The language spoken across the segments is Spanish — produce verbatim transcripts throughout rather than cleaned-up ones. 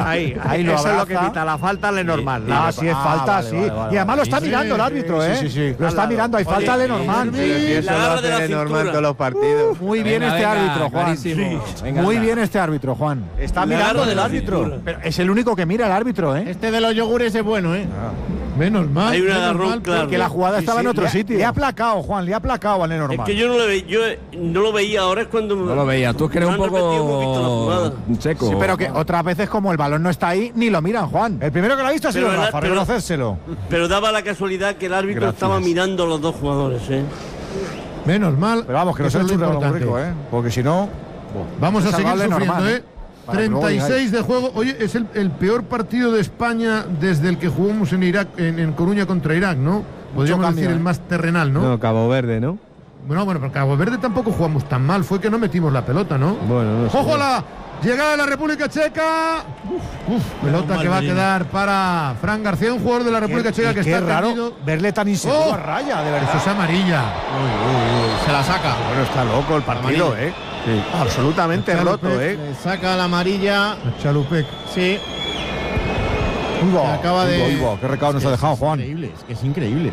Ahí, ahí lo eso abraza. es lo que quita, la falta le normal. Ah, La- sí es ah, falta, vale, sí. vale, vale, y además lo está sí, mirando el árbitro, sí, ¿eh? sí, sí. Lo está Al lado. mirando, hay falta Oye, de Norman. Sí, eso La lo agarra de la hace Norman cintura. todos los partidos. Muy bien Venga, este venga, árbitro, Juan. clarísimo. Venga, Muy anda. bien este árbitro, Juan. Está Le mirando agarra de del la árbitro. cintura. Pero es el único que mira el árbitro, ¿eh? Este de los yogures es bueno, ¿eh? Menos mal. Hay un menos agarrón mal, claro. Que la jugada Sí, estaba sí, en otro le ha- sitio. Le ha aplacado, Juan, le ha aplacado a Lenormand. Es que yo no lo veía, yo no lo veía, ahora es cuando No lo veía. Tú es que eres un me han repetido, hemos visto la poco jugada. seco. Sí, pero que otras veces, como el balón no está ahí, ni lo miran, Juan. El primero que lo ha visto ha sido Pero el- Rafa, pero- reconocérselo. Pero daba la casualidad que el árbitro Gracias. estaba mirando a los dos jugadores, ¿eh? Menos mal. Pero vamos, que no eso se es le lo churra muy importante. rico, ¿eh? Porque si no. Vamos a seguir salvarle sufriendo, normal, ¿eh? Para que luego treinta y seis digáis. de juego. Oye, es el, el peor partido de España desde el que jugamos en Irak, en, en Coruña contra Irak, ¿no? Podríamos cambio, decir ¿eh? el más terrenal, ¿no? No, Cabo Verde, ¿no? Bueno, bueno, pero Cabo Verde tampoco jugamos tan mal. Fue que no metimos la pelota, ¿no? Bueno, no sé. ¡Ojo a la llegada de la República Checa! Uf, uf, pelota que va a quedar para Fran García, un jugador de la República Checa Y que qué está raro tendido. verle tan inseguro ¡Oh! a raya, de verdad. Eso es amarilla. Se la saca. Bueno, está loco el partido, Amarilla. ¿eh? Absolutamente Está roto, López. ¿eh? Le saca la amarilla. A Chalupec. Sí. Uy, va, Se acaba uy, de- va, uy, va, qué recado nos ha dejado, Juan. Increíble, es que es increíble.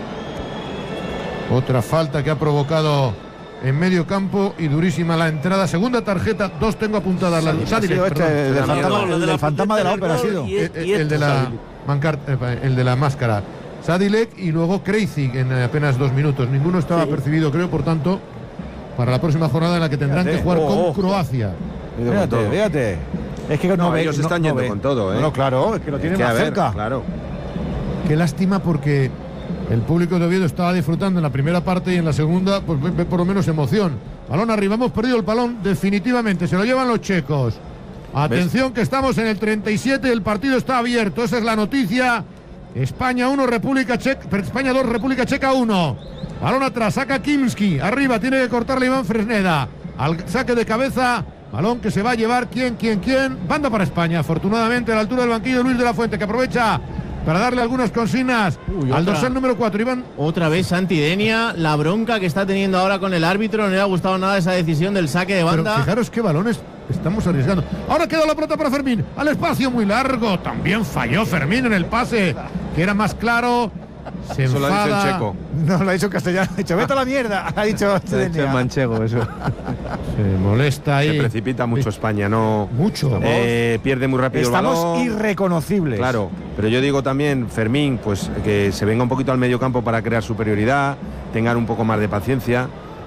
Otra falta que ha provocado en medio campo y durísima la entrada. Segunda tarjeta, dos tengo apuntadas. La Ha Sadilek, sido este perdón. del La fantasma, mierda, el lo de del la fantasma de la punteta ópera ha del sido. gol y- Eh, eh, y el, esto, de la Sadilek. mancar- eh, el de la máscara. Sadilek y luego Krejci en apenas dos minutos. Ninguno estaba Sí. percibido, creo, por tanto, para la próxima jornada en la que tendrán Fíjate. que jugar Oh, con oh. Croacia. Ido con Fíjate, todo. fíjate. Es que no, No, ve. ellos no- están no yendo ve. con todo, ¿eh? No, no, claro, es que lo tienen Que, a más ver, cerca. Claro. Qué lástima porque el público de Oviedo estaba disfrutando en la primera parte y en la segunda, pues ve- ve por lo menos emoción. Balón arriba, hemos perdido el balón definitivamente, se lo llevan los checos. Atención que estamos en el treinta y siete, el partido está abierto, esa es la noticia. España uno, República Checa, España dos, República Checa uno. Balón atrás, saca Kimski, arriba tiene que cortarle Iván Fresneda. Al saque de cabeza, balón que se va a llevar quién, quién, quién. Banda para España, afortunadamente a la altura del banquillo Luis de la Fuente, que aprovecha para darle algunas consignas Uy, al otra. dorsal número cuatro, Iván. Otra vez Santi Denia, la bronca que está teniendo ahora con el árbitro. No le ha gustado nada esa decisión del saque de Pero banda. fijaros qué balones estamos arriesgando. Ahora queda la pelota para Fermín. Al espacio muy largo. También falló Fermín en el pase, que era más claro. Se Eso lo ha dicho enfada. en checo. No, lo ha dicho en castellano. Ha dicho, vete a la mierda. Ha dicho. Se ha dicho en manchego eso. Se molesta ahí. Se precipita mucho España, no. Mucho. Eh, pierde muy rápido el Estamos balón. irreconocibles. Claro, pero yo digo también, Fermín, pues que se venga un poquito al medio campo para crear superioridad, tengan un poco más de paciencia.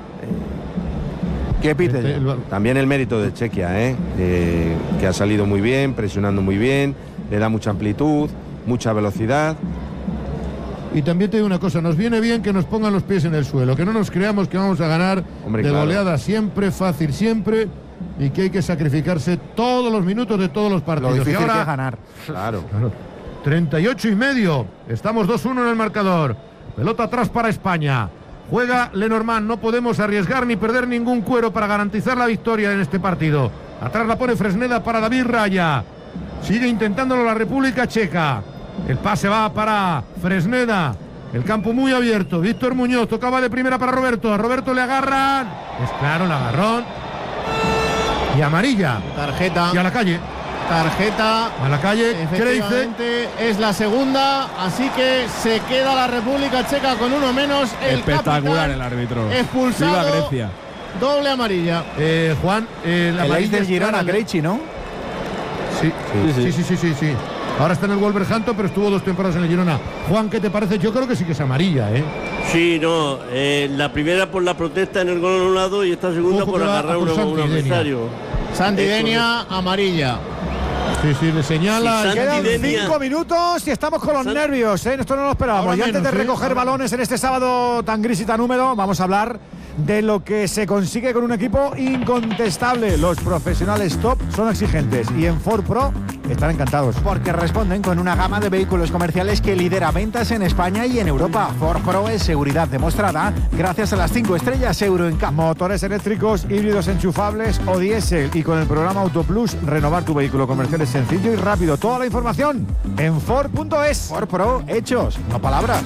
Que pite Este, ya. el balón. También el mérito de Chequia, ¿eh? Eh, que ha salido muy bien, presionando muy bien, le da mucha amplitud, mucha velocidad. Y también te digo una cosa, nos viene bien que nos pongan los pies en el suelo, que no nos creamos que vamos a ganar Hombre, de claro. goleada siempre, fácil siempre, y que hay que sacrificarse todos los minutos de todos los Lo partidos. difícil y ahora, que es ganar. Claro. treinta y ocho y medio. Estamos dos uno en el marcador. Pelota atrás para España. Juega Lenormand. No podemos arriesgar ni perder ningún cuero para garantizar la victoria en este partido. Atrás la pone Fresneda para David Raya. Sigue intentándolo la República Checa. El pase va para Fresneda. El campo muy abierto. Víctor Muñoz tocaba de primera para Roberto. A Roberto le agarran. Es claro, el agarrón. Y amarilla. Tarjeta. Y a la calle. Tarjeta. A la calle. Krejci. Efectivamente, es la segunda, así que se queda la República Checa con uno menos. El Espectacular capitán el árbitro. expulsado. Viva Grecia. Doble amarilla. Eh, Juan, eh, la El ex amarilla del es Girona, clara, ¿no? Krejci, ¿no? Sí, sí, sí, sí, sí, sí. Ahora está en el Wolverhampton, pero estuvo dos temporadas en el Girona. Juan, ¿qué te parece? Yo creo que sí que es amarilla, ¿eh? Sí, no, eh, la primera por la protesta en el gol anulado y esta segunda Ojo por que va agarrar a por un Santi Denia. adversario. Santi Es Denia, amarilla. Sí, sí, le señala. Sí, Santi Quedan Denia. cinco minutos y estamos con los San- nervios, ¿eh? Esto no lo esperábamos. Ahora Y antes de menos, ¿eh? recoger Ahora- balones en este sábado tan gris y tan húmedo, vamos a hablar de lo que se consigue con un equipo incontestable. Los profesionales top son exigentes y en Ford Pro están encantados. Porque responden con una gama de vehículos comerciales que lidera ventas en España y en Europa. Ford Pro es seguridad demostrada gracias a las cinco estrellas Euro en K. Motores eléctricos, híbridos enchufables o diésel. Y con el programa Auto Plus, renovar tu vehículo comercial es sencillo y rápido. Toda la información en Ford punto es. Ford Pro, hechos, no palabras.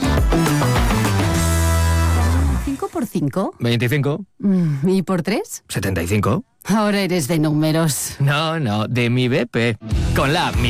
¿cinco por cinco? veinticinco. Mm, ¿Y por tres? setenta y cinco. Ahora eres de números. No, no, de mi B P. Con la app Mi